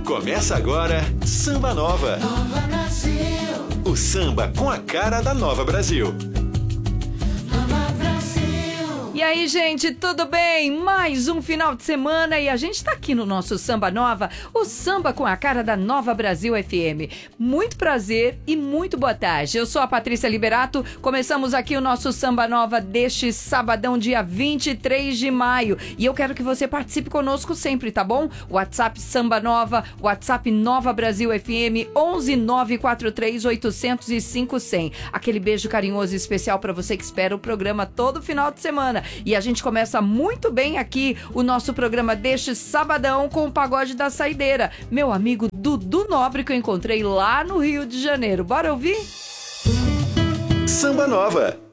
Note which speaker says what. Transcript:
Speaker 1: Começa agora Samba Nova.
Speaker 2: Nova Brasil.
Speaker 1: O samba com a cara da Nova Brasil.
Speaker 3: E aí, gente, tudo bem? Mais um final de semana e a gente tá aqui no nosso Samba Nova, o samba com a cara da Nova Brasil FM. Muito prazer e muito boa tarde. Eu sou a Patrícia Liberato, começamos aqui o nosso Samba Nova deste sabadão, dia 23 de maio. E eu quero que você participe conosco sempre, tá bom? WhatsApp Samba Nova, WhatsApp Nova Brasil FM, 11 943 805 100. Aquele beijo carinhoso e especial pra você que espera o programa todo final de semana. E a gente começa muito bem aqui o nosso programa deste sabadão com o Pagode da Saideira. Meu amigo Dudu Nobre, que eu encontrei lá no Rio de Janeiro. Bora ouvir?
Speaker 1: Samba Nova.